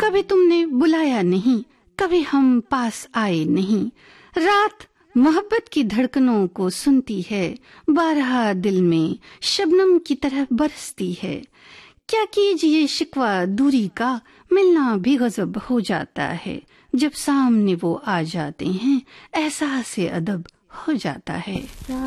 कभी तुमने बुलाया नहीं, कभी हम पास आए नहीं। रात मोहब्बत की धड़कनों को सुनती है, बारहा दिल में शबनम की तरह बरसती है। क्या कीजिए शिकवा दूरी का, मिलना भी गजब हो जाता है। जब सामने वो आ जाते हैं, एहसास अदब हो जाता है।